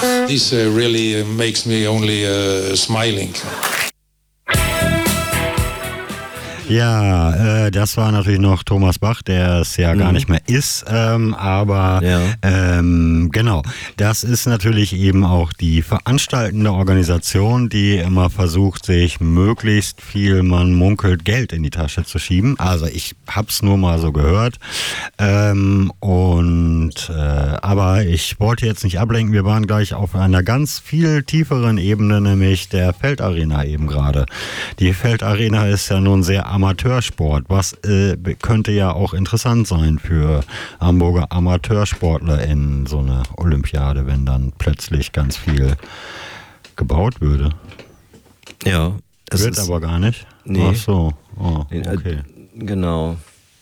This really makes me only smiling. Ja, das war natürlich noch Thomas Bach, der es ja gar nicht mehr ist, aber genau, das ist natürlich eben auch die veranstaltende Organisation, die immer versucht, sich möglichst viel, man munkelt, Geld in die Tasche zu schieben. Also ich hab's nur mal so gehört, aber ich wollte jetzt nicht ablenken, wir waren gleich auf einer ganz viel tieferen Ebene, nämlich der Feldarena eben gerade. Die Feldarena ist ja nun sehr Amateursport, was könnte ja auch interessant sein für Hamburger Amateursportler in so eine Olympiade, wenn dann plötzlich ganz viel gebaut würde. Ja. Wird aber gar nicht? Nee. Ach so, okay. Genau.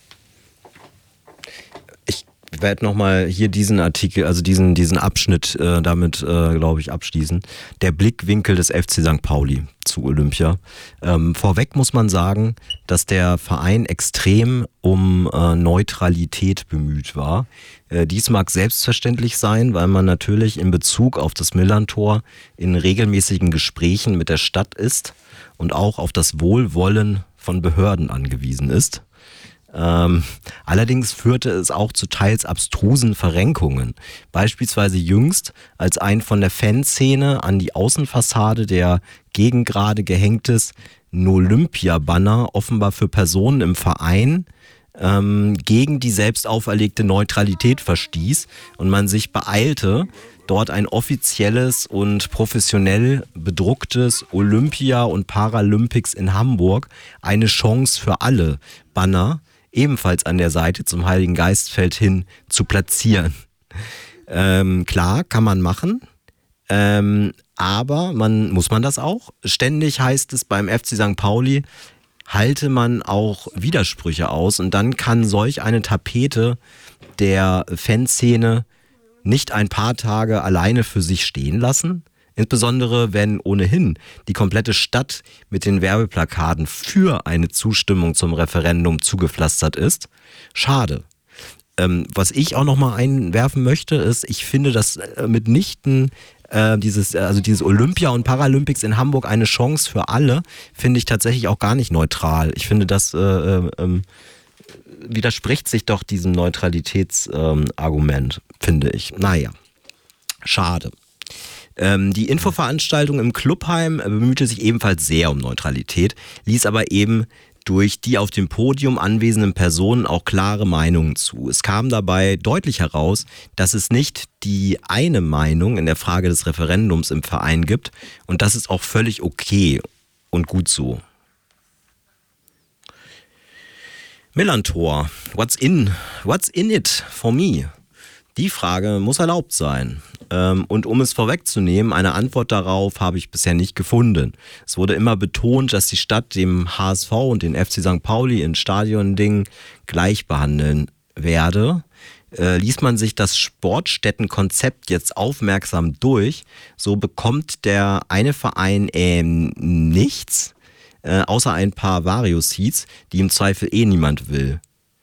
Ich werde nochmal hier diesen Artikel, also diesen Abschnitt damit, glaube ich, abschließen. Der Blickwinkel des FC St. Pauli zu Olympia. Vorweg muss man sagen, dass der Verein extrem um Neutralität bemüht war. Dies mag selbstverständlich sein, weil man natürlich in Bezug auf das Millerntor in regelmäßigen Gesprächen mit der Stadt ist und auch auf das Wohlwollen von Behörden angewiesen ist. Allerdings führte es auch zu teils abstrusen Verrenkungen. Beispielsweise jüngst, als ein von der Fanszene an die Außenfassade der Gegengrade gehängtes Olympia-Banner offenbar für Personen im Verein gegen die selbst auferlegte Neutralität verstieß und man sich beeilte, dort ein offizielles und professionell bedrucktes Olympia und Paralympics in Hamburg, eine Chance für alle Banner ebenfalls an der Seite zum Heiligen Geistfeld hin zu platzieren. Klar, kann man machen, aber muss man das auch? Ständig heißt es beim FC St. Pauli, halte man auch Widersprüche aus und dann kann solch eine Tapete der Fanszene nicht ein paar Tage alleine für sich stehen lassen. Insbesondere wenn ohnehin die komplette Stadt mit den Werbeplakaten für eine Zustimmung zum Referendum zugepflastert ist. Schade. Was ich auch nochmal einwerfen möchte, ist, ich finde, dass mitnichten dieses Olympia und Paralympics in Hamburg eine Chance für alle, finde ich tatsächlich auch gar nicht neutral. Ich finde, das widerspricht sich doch diesem Neutralitätsargument, finde ich. Naja, schade. Die Infoveranstaltung im Clubheim bemühte sich ebenfalls sehr um Neutralität, ließ aber eben durch die auf dem Podium anwesenden Personen auch klare Meinungen zu. Es kam dabei deutlich heraus, dass es nicht die eine Meinung in der Frage des Referendums im Verein gibt und das ist auch völlig okay und gut so. Millerntor, what's in it for me? Die Frage muss erlaubt sein. Und um es vorwegzunehmen, eine Antwort darauf habe ich bisher nicht gefunden. Es wurde immer betont, dass die Stadt dem HSV und den FC St. Pauli in Stadiondingen gleich behandeln werde. Liest man sich das Sportstättenkonzept jetzt aufmerksam durch, so bekommt der eine Verein nichts, außer ein paar Vario-Seats, die im Zweifel niemand will.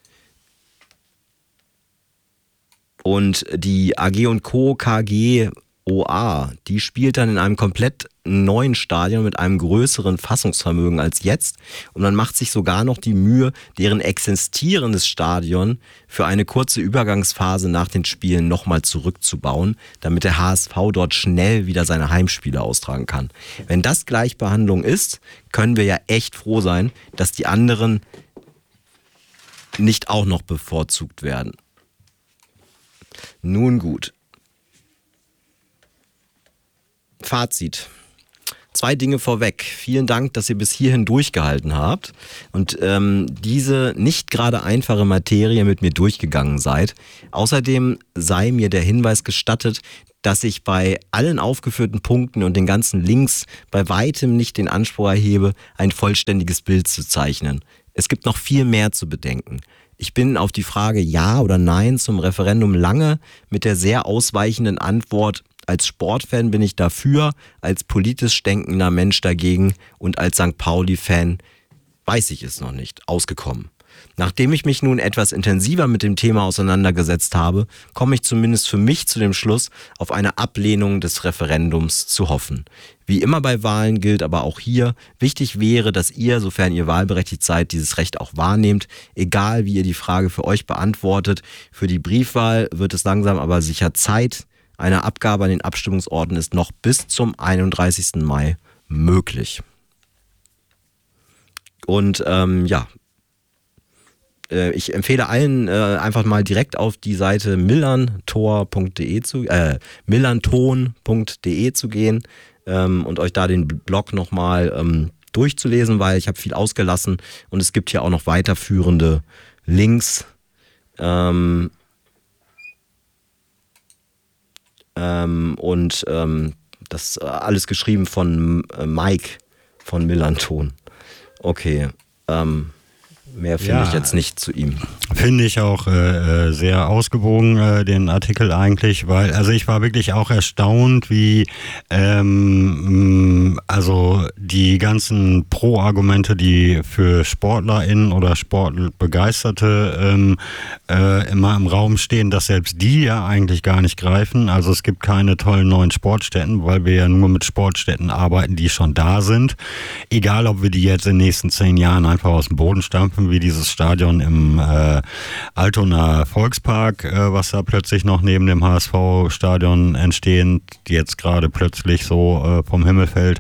Und die AG & Co. KG OA, die spielt dann in einem komplett neuen Stadion mit einem größeren Fassungsvermögen als jetzt. Und man macht sich sogar noch die Mühe, deren existierendes Stadion für eine kurze Übergangsphase nach den Spielen nochmal zurückzubauen, damit der HSV dort schnell wieder seine Heimspiele austragen kann. Wenn das Gleichbehandlung ist, können wir ja echt froh sein, dass die anderen nicht auch noch bevorzugt werden. Nun gut. Fazit. 2 Dinge vorweg. Vielen Dank, dass ihr bis hierhin durchgehalten habt und diese nicht gerade einfache Materie mit mir durchgegangen seid. Außerdem sei mir der Hinweis gestattet, dass ich bei allen aufgeführten Punkten und den ganzen Links bei weitem nicht den Anspruch erhebe, ein vollständiges Bild zu zeichnen. Es gibt noch viel mehr zu bedenken. Ich bin auf die Frage Ja oder Nein zum Referendum lange mit der sehr ausweichenden Antwort, als Sportfan bin ich dafür, als politisch denkender Mensch dagegen und als St. Pauli-Fan weiß ich es noch nicht, ausgekommen. Nachdem ich mich nun etwas intensiver mit dem Thema auseinandergesetzt habe, komme ich zumindest für mich zu dem Schluss, auf eine Ablehnung des Referendums zu hoffen. Wie immer bei Wahlen gilt aber auch hier, wichtig wäre, dass ihr, sofern ihr wahlberechtigt seid, dieses Recht auch wahrnehmt, egal wie ihr die Frage für euch beantwortet. Für die Briefwahl wird es langsam aber sicher Zeit. Eine Abgabe an den Abstimmungsorten ist noch bis zum 31. Mai möglich. Und ich empfehle allen einfach mal direkt auf die Seite millanton.de zu gehen und euch da den Blog nochmal durchzulesen, weil ich habe viel ausgelassen und es gibt hier auch noch weiterführende Links. Das alles geschrieben von Mike von Millanton. Okay, mehr finde ich jetzt nicht zu ihm. Finde ich auch sehr ausgewogen, den Artikel eigentlich, weil, also ich war wirklich auch erstaunt, wie also die ganzen Pro-Argumente, die für SportlerInnen oder Sportbegeisterte immer im Raum stehen, dass selbst die ja eigentlich gar nicht greifen. Also es gibt keine tollen neuen Sportstätten, weil wir ja nur mit Sportstätten arbeiten, die schon da sind. Egal, ob wir die jetzt in den nächsten 10 Jahren einfach aus dem Boden stampfen, wie dieses Stadion im Altonaer Volkspark, was da plötzlich noch neben dem HSV-Stadion entstehend, jetzt gerade plötzlich so vom Himmel fällt.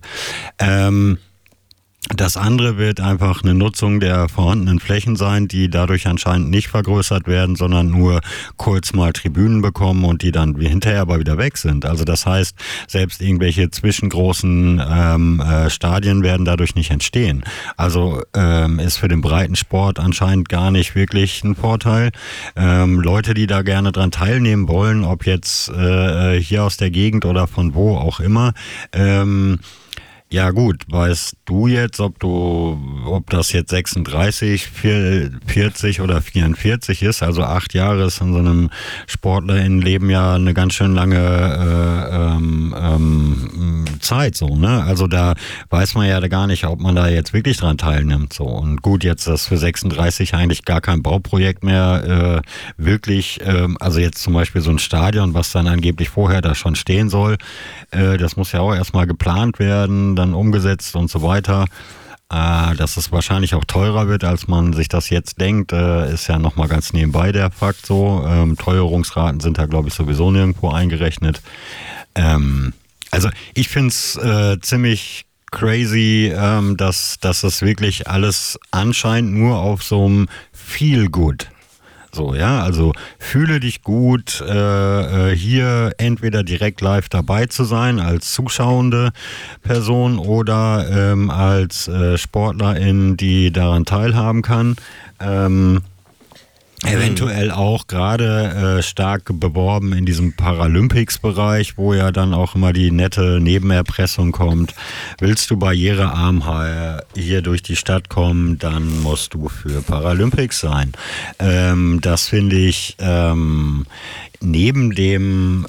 Das andere wird einfach eine Nutzung der vorhandenen Flächen sein, die dadurch anscheinend nicht vergrößert werden, sondern nur kurz mal Tribünen bekommen und die dann hinterher aber wieder weg sind. Also das heißt, selbst irgendwelche zwischengroßen Stadien werden dadurch nicht entstehen. Also ist für den Breitensport anscheinend gar nicht wirklich ein Vorteil. Leute, die da gerne dran teilnehmen wollen, ob jetzt hier aus der Gegend oder von wo auch immer, ja gut, weißt du jetzt, ob das jetzt 36, 40 oder 44 ist, also 8 Jahre ist in so einem SportlerInnenleben ja eine ganz schön lange Zeit, so, ne? Also da weiß man ja gar nicht, ob man da jetzt wirklich dran teilnimmt, so. Und gut, jetzt ist für 36 eigentlich gar kein Bauprojekt mehr wirklich, also jetzt zum Beispiel so ein Stadion, was dann angeblich vorher da schon stehen soll, das muss ja auch erstmal geplant werden, dann umgesetzt und so weiter. Dass es wahrscheinlich auch teurer wird, als man sich das jetzt denkt, ist ja nochmal ganz nebenbei der Fakt so. Teuerungsraten sind da, glaube ich, sowieso nirgendwo eingerechnet. Also ich finde es ziemlich crazy, dass es wirklich alles anscheinend nur auf so einem Feel-Good. So, ja, also fühle dich gut, hier entweder direkt live dabei zu sein als zuschauende Person oder als Sportlerin, die daran teilhaben kann. Eventuell auch gerade stark beworben in diesem Paralympics-Bereich, wo ja dann auch immer die nette Nebenerpressung kommt. Willst du barrierearm hier durch die Stadt kommen, dann musst du für Paralympics sein. Das finde ich neben dem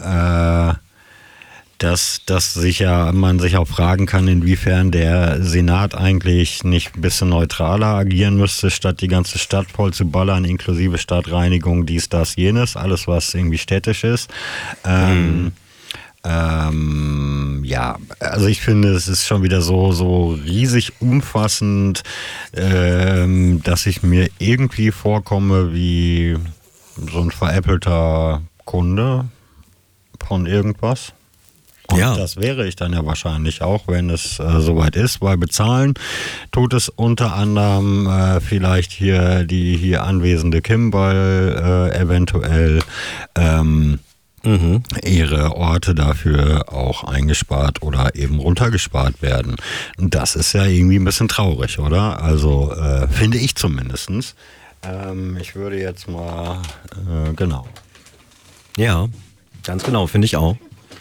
dass man sich auch fragen kann, inwiefern der Senat eigentlich nicht ein bisschen neutraler agieren müsste, statt die ganze Stadt voll zu ballern, inklusive Stadtreinigung, dies, das, jenes, alles, was irgendwie städtisch ist. Ja, also ich finde, es ist schon wieder so riesig umfassend, dass ich mir irgendwie vorkomme wie so ein veräppelter Kunde von irgendwas. Und Ja. das wäre ich dann ja wahrscheinlich auch, wenn es soweit ist, weil bezahlen tut es unter anderem vielleicht hier die hier anwesende Kim, weil eventuell ihre Orte dafür auch eingespart oder eben runtergespart werden. Und das ist ja irgendwie ein bisschen traurig, oder? Also finde ich zumindestens. Ich würde jetzt mal, genau. Ja, ganz genau, finde ich auch.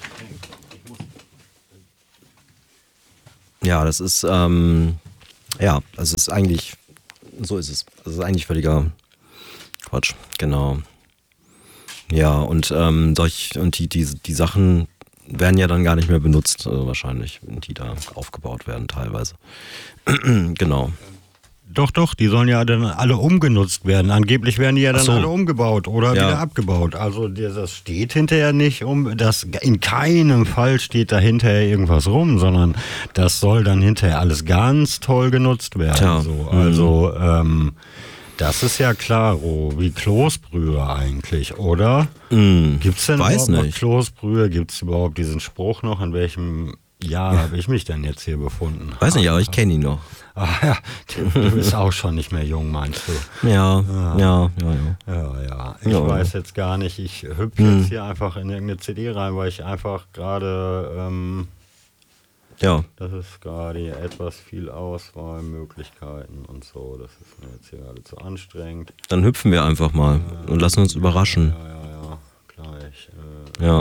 Ja, das ist, das ist eigentlich, so ist es. Das ist eigentlich völliger Quatsch, genau. Ja, und die Sachen werden ja dann gar nicht mehr benutzt, wahrscheinlich, wenn die da aufgebaut werden teilweise. Genau. Doch, die sollen ja dann alle umgenutzt werden. Angeblich werden die ja dann Ach so. alle umgebaut oder Ja. wieder abgebaut. Also das steht hinterher nicht in keinem Fall steht da hinterher irgendwas rum, sondern das soll dann hinterher alles ganz toll genutzt werden. Tja. So. Also das ist ja klar, wie Kloßbrühe eigentlich, oder? Gibt's denn Weiß überhaupt noch nicht. Kloßbrühe? Gibt's überhaupt diesen Spruch noch? In welchem Jahr habe ich mich denn jetzt hier befunden? Weiß nicht, aber ich kenne ihn noch. Ach ja, du bist auch schon nicht mehr jung, meinst du? Ja. Ja. Ich Ja. weiß jetzt gar nicht. Ich hüpfe jetzt hier einfach in irgendeine CD rein, weil ich einfach gerade, Ja. das ist gerade etwas viel Auswahlmöglichkeiten und so. Das ist mir jetzt hier gerade zu anstrengend. Dann hüpfen wir einfach mal und lassen uns überraschen. Ja, gleich. Ja.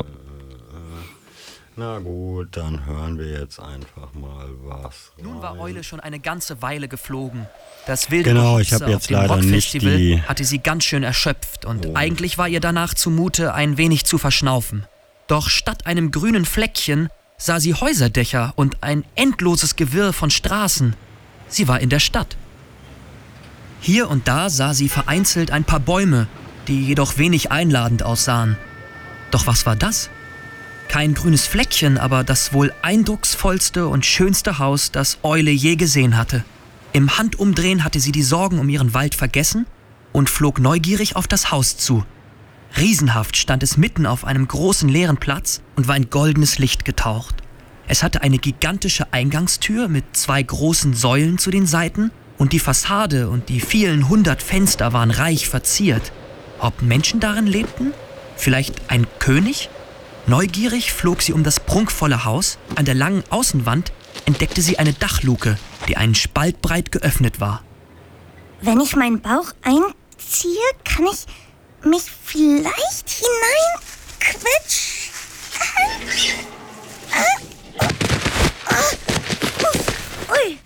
Na gut, dann hören wir jetzt einfach mal was. Nun war Eule schon eine ganze Weile geflogen. Das wilde Genau, ich Gehopse hab jetzt auf dem leider nicht Rockfestival die- hatte sie ganz schön erschöpft und eigentlich war ihr danach zumute, ein wenig zu verschnaufen. Doch statt einem grünen Fleckchen sah sie Häuserdächer und ein endloses Gewirr von Straßen. Sie war in der Stadt. Hier und da sah sie vereinzelt ein paar Bäume, die jedoch wenig einladend aussahen. Doch was war das? Kein grünes Fleckchen, aber das wohl eindrucksvollste und schönste Haus, das Eule je gesehen hatte. Im Handumdrehen hatte sie die Sorgen um ihren Wald vergessen und flog neugierig auf das Haus zu. Riesenhaft stand es mitten auf einem großen leeren Platz und war in goldenes Licht getaucht. Es hatte eine gigantische Eingangstür mit 2 großen Säulen zu den Seiten und die Fassade und die vielen 100 Fenster waren reich verziert. Ob Menschen darin lebten? Vielleicht ein König? Neugierig flog sie um das prunkvolle Haus. An der langen Außenwand entdeckte sie eine Dachluke, die einen Spalt breit geöffnet war. Wenn ich meinen Bauch einziehe, kann ich mich vielleicht hineinquetschen. Ui.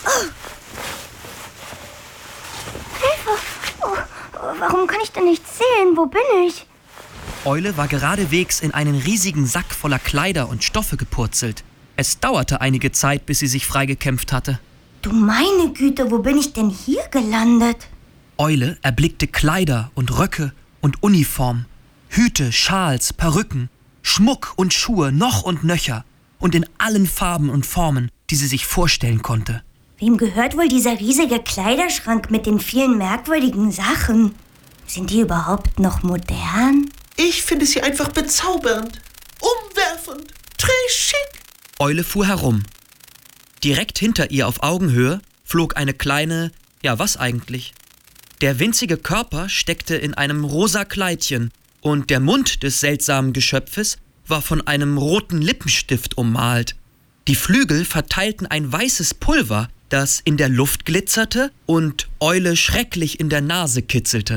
Hilfe. Warum kann ich denn nicht sehen? Wo bin ich? Eule war geradewegs in einen riesigen Sack voller Kleider und Stoffe gepurzelt. Es dauerte einige Zeit, bis sie sich freigekämpft hatte. Du meine Güte, wo bin ich denn hier gelandet? Eule erblickte Kleider und Röcke und Uniform, Hüte, Schals, Perücken, Schmuck und Schuhe noch und nöcher und in allen Farben und Formen, die sie sich vorstellen konnte. Wem gehört wohl dieser riesige Kleiderschrank mit den vielen merkwürdigen Sachen? Sind die überhaupt noch modern? Ich finde sie einfach bezaubernd, umwerfend, trashig. Eule fuhr herum. Direkt hinter ihr auf Augenhöhe flog eine kleine, ja was eigentlich? Der winzige Körper steckte in einem rosa Kleidchen und der Mund des seltsamen Geschöpfes war von einem roten Lippenstift ummalt. Die Flügel verteilten ein weißes Pulver, das in der Luft glitzerte und Eule schrecklich in der Nase kitzelte.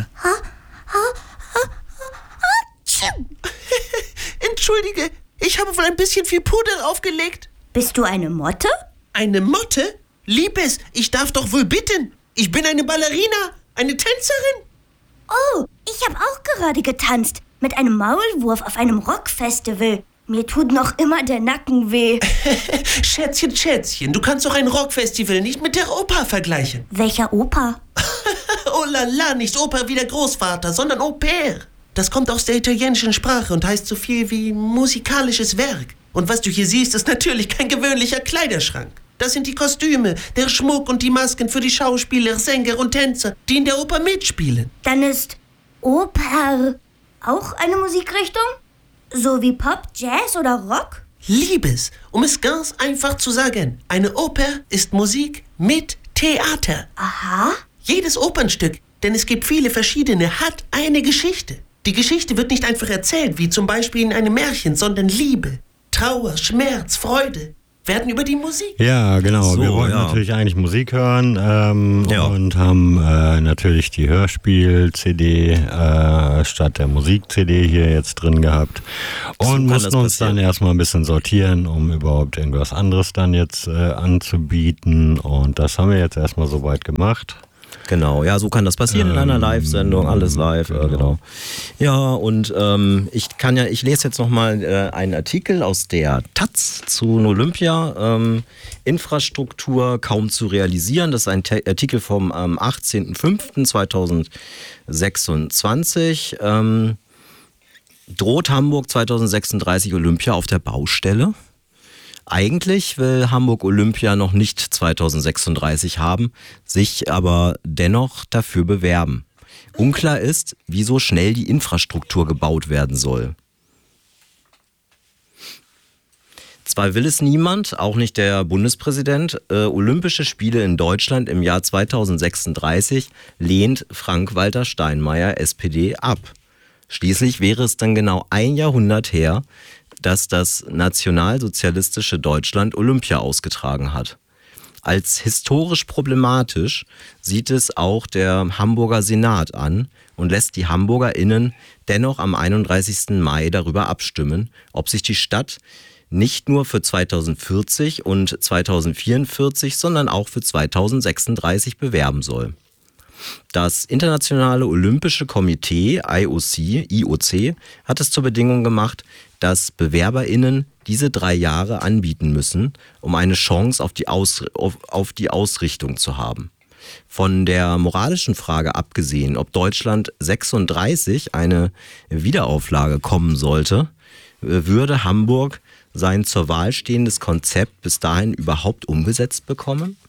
Entschuldige, ich habe wohl ein bisschen viel Puder aufgelegt. Bist du eine Motte? Eine Motte? Liebes, ich darf doch wohl bitten. Ich bin eine Ballerina, eine Tänzerin. Oh, ich habe auch gerade getanzt. Mit einem Maulwurf auf einem Rockfestival. Mir tut noch immer der Nacken weh. Schätzchen, Schätzchen, du kannst doch ein Rockfestival nicht mit der Oper vergleichen. Welcher Opa? Oh la la, nicht Oper wie der Großvater, sondern Au pair. Das kommt aus der italienischen Sprache und heißt so viel wie musikalisches Werk. Und was du hier siehst, ist natürlich kein gewöhnlicher Kleiderschrank. Das sind die Kostüme, der Schmuck und die Masken für die Schauspieler, Sänger und Tänzer, die in der Oper mitspielen. Dann ist Oper auch eine Musikrichtung? So wie Pop, Jazz oder Rock? Liebes, um es ganz einfach zu sagen, eine Oper ist Musik mit Theater. Aha. Jedes Opernstück, denn es gibt viele verschiedene, hat eine Geschichte. Die Geschichte wird nicht einfach erzählt, wie zum Beispiel in einem Märchen, sondern Liebe, Trauer, Schmerz, Freude werden über die Musik. Ja, genau. So, wir wollten ja. natürlich eigentlich Musik hören Ja. und haben natürlich die Hörspiel-CD statt der Musik-CD hier jetzt drin gehabt und kann mussten das uns dann passieren. erstmal ein bisschen sortieren, um überhaupt irgendwas anderes dann jetzt anzubieten, und das haben wir jetzt erstmal soweit gemacht. Genau, ja, so kann das passieren in einer Live-Sendung, alles live, genau. Ja, und ich lese jetzt nochmal einen Artikel aus der Taz zu Olympia. Infrastruktur kaum zu realisieren. Das ist ein Artikel vom 18.05.2026. Droht Hamburg 2036 Olympia auf der Baustelle? Eigentlich will Hamburg Olympia noch nicht 2036 haben, sich aber dennoch dafür bewerben. Unklar ist, wie so schnell die Infrastruktur gebaut werden soll. Zwar will es niemand, auch nicht der Bundespräsident, Olympische Spiele in Deutschland im Jahr 2036 lehnt Frank-Walter Steinmeier, SPD, ab. Schließlich wäre es dann genau ein Jahrhundert her, dass das nationalsozialistische Deutschland Olympia ausgetragen hat. Als historisch problematisch sieht es auch der Hamburger Senat an und lässt die HamburgerInnen dennoch am 31. Mai darüber abstimmen, ob sich die Stadt nicht nur für 2040 und 2044, sondern auch für 2036 bewerben soll. Das Internationale Olympische Komitee, IOC, hat es zur Bedingung gemacht, dass BewerberInnen diese 3 Jahre anbieten müssen, um eine Chance auf die Ausrichtung zu haben. Von der moralischen Frage abgesehen, ob Deutschland 36 eine Wiederauflage kommen sollte, würde Hamburg sein zur Wahl stehendes Konzept bis dahin überhaupt umgesetzt bekommen?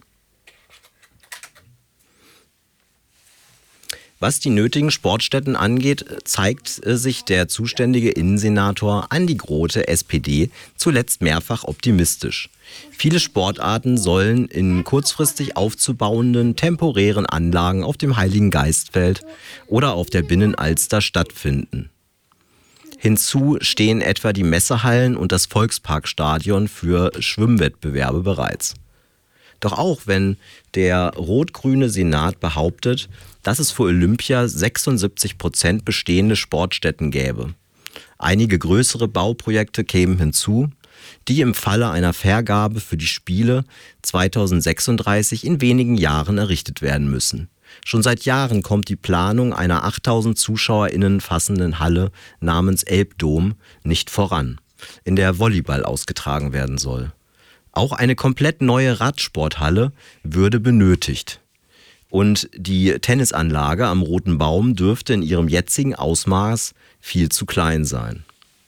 Was die nötigen Sportstätten angeht, zeigt sich der zuständige Innensenator Andi Grote, SPD, zuletzt mehrfach optimistisch. Viele Sportarten sollen in kurzfristig aufzubauenden temporären Anlagen auf dem Heiligengeistfeld oder auf der Binnenalster stattfinden. Hinzu stehen etwa die Messehallen und das Volksparkstadion für Schwimmwettbewerbe bereits. Doch auch wenn der rot-grüne Senat behauptet, dass es für Olympia 76% bestehende Sportstätten gäbe. Einige größere Bauprojekte kämen hinzu, die im Falle einer Vergabe für die Spiele 2036 in wenigen Jahren errichtet werden müssen. Schon seit Jahren kommt die Planung einer 8000 ZuschauerInnen fassenden Halle namens Elbdom nicht voran, in der Volleyball ausgetragen werden soll. Auch eine komplett neue Radsporthalle würde benötigt. Und die Tennisanlage am Roten Baum dürfte in ihrem jetzigen Ausmaß viel zu klein sein.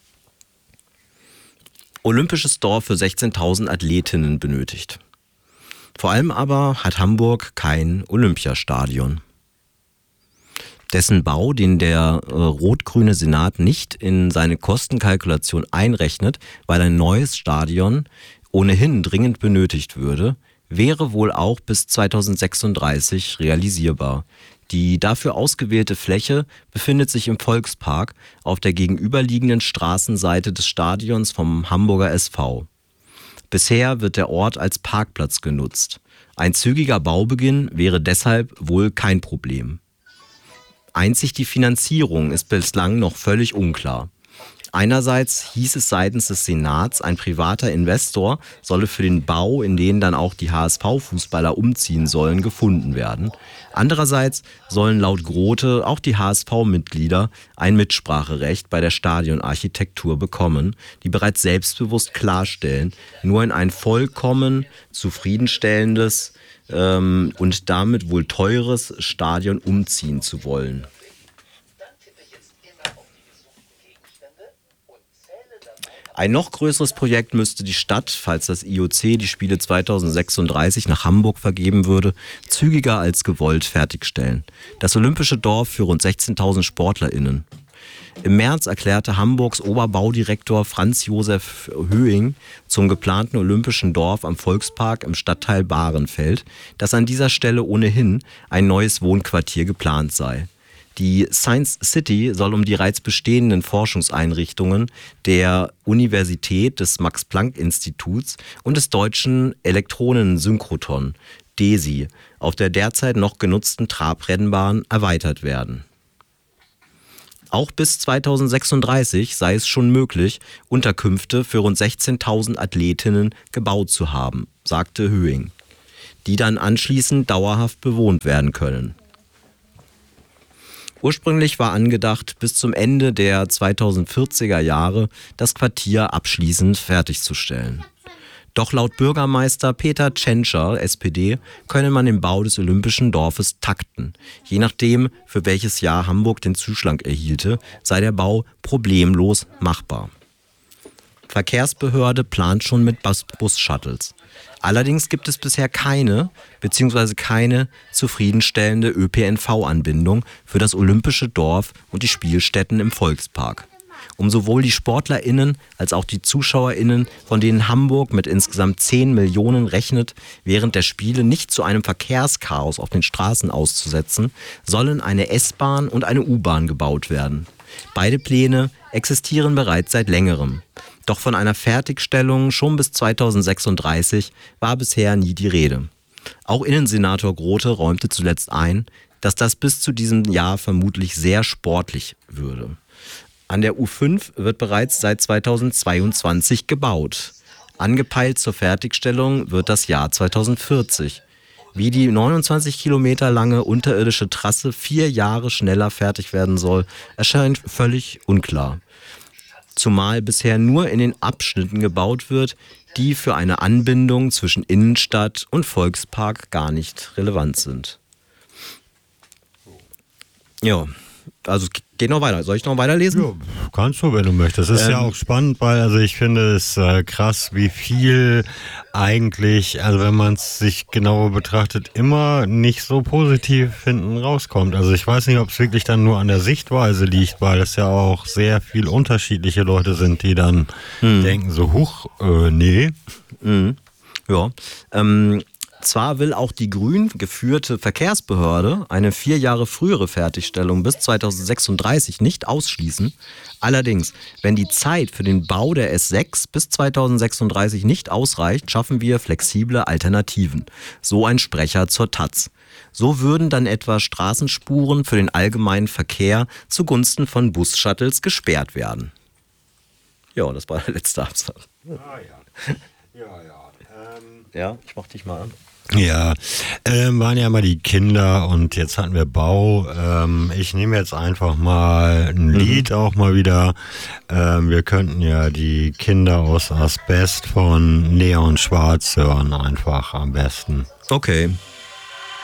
Olympisches Dorf für 16.000 Athletinnen benötigt. Vor allem aber hat Hamburg kein Olympiastadion. Dessen Bau, den der rot-grüne Senat nicht in seine Kostenkalkulation einrechnet, weil ein neues Stadion ohnehin dringend benötigt würde, wäre wohl auch bis 2036 realisierbar. Die dafür ausgewählte Fläche befindet sich im Volkspark auf der gegenüberliegenden Straßenseite des Stadions vom Hamburger SV. Bisher wird der Ort als Parkplatz genutzt. Ein zügiger Baubeginn wäre deshalb wohl kein Problem. Einzig die Finanzierung ist bislang noch völlig unklar. Einerseits hieß es seitens des Senats, ein privater Investor solle für den Bau, in den dann auch die HSV-Fußballer umziehen sollen, gefunden werden. Andererseits sollen laut Grote auch die HSV-Mitglieder ein Mitspracherecht bei der Stadionarchitektur bekommen, die bereits selbstbewusst klarstellen, nur in ein vollkommen zufriedenstellendes und damit wohl teures Stadion umziehen zu wollen. Ein noch größeres Projekt müsste die Stadt, falls das IOC die Spiele 2036 nach Hamburg vergeben würde, zügiger als gewollt fertigstellen. Das Olympische Dorf für rund 16.000 SportlerInnen. Im März erklärte Hamburgs Oberbaudirektor Franz Josef Höing zum geplanten Olympischen Dorf am Volkspark im Stadtteil Bahrenfeld, dass an dieser Stelle ohnehin ein neues Wohnquartier geplant sei. Die Science City soll um die bereits bestehenden Forschungseinrichtungen der Universität, des Max-Planck-Instituts und des Deutschen Elektronensynchroton, DESI, auf der derzeit noch genutzten Trabrennbahn erweitert werden. Auch bis 2036 sei es schon möglich, Unterkünfte für rund 16.000 Athletinnen gebaut zu haben, sagte Höing. die dann anschließend dauerhaft bewohnt werden können. Ursprünglich war angedacht, bis zum Ende der 2040er Jahre das Quartier abschließend fertigzustellen. Doch laut Bürgermeister Peter Tschentscher, SPD, könne man den Bau des Olympischen Dorfes takten. Je nachdem, für welches Jahr Hamburg den Zuschlag erhielte, sei der Bau problemlos machbar. Verkehrsbehörde plant schon mit Bus-Shuttles. Allerdings gibt es bisher keine zufriedenstellende ÖPNV-Anbindung für das Olympische Dorf und die Spielstätten im Volkspark. Um sowohl die SportlerInnen als auch die ZuschauerInnen, von denen Hamburg mit insgesamt 10 Millionen rechnet, während der Spiele nicht zu einem Verkehrschaos auf den Straßen auszusetzen, sollen eine S-Bahn und eine U-Bahn gebaut werden. Beide Pläne existieren bereits seit längerem. Doch von einer Fertigstellung schon bis 2036 war bisher nie die Rede. Auch Innensenator Grote räumte zuletzt ein, dass das bis zu diesem Jahr vermutlich sehr sportlich würde. An der U5 wird bereits seit 2022 gebaut. Angepeilt zur Fertigstellung wird das Jahr 2040. Wie die 29 Kilometer lange unterirdische Trasse 4 Jahre schneller fertig werden soll, erscheint völlig unklar. Zumal bisher nur in den Abschnitten gebaut wird, die für eine Anbindung zwischen Innenstadt und Volkspark gar nicht relevant sind. Ja, also geht noch weiter. Soll ich noch weiterlesen? Ja, kannst du, wenn du möchtest. Es ist ja auch spannend, weil also ich finde es krass, wie viel eigentlich, also wenn man es sich genauer betrachtet, immer nicht so positiv hinten rauskommt. Also ich weiß nicht, ob es wirklich dann nur an der Sichtweise liegt, weil es ja auch sehr viel unterschiedliche Leute sind, die dann denken so, nee. Ja, zwar will auch die grün geführte Verkehrsbehörde eine 4 Jahre frühere Fertigstellung bis 2036 nicht ausschließen. Allerdings, wenn die Zeit für den Bau der S6 bis 2036 nicht ausreicht, schaffen wir flexible Alternativen. So ein Sprecher zur taz. So würden dann etwa Straßenspuren für den allgemeinen Verkehr zugunsten von Bus-Shuttles gesperrt werden. Ja, das war der letzte Absatz. Ja, ich mach dich mal an. Ja, waren ja mal die Kinder und jetzt hatten wir Bau. Ich nehme jetzt einfach mal ein Lied auch mal wieder. Wir könnten ja die Kinder aus Asbest von Neon Schwarz hören, einfach am besten. Okay.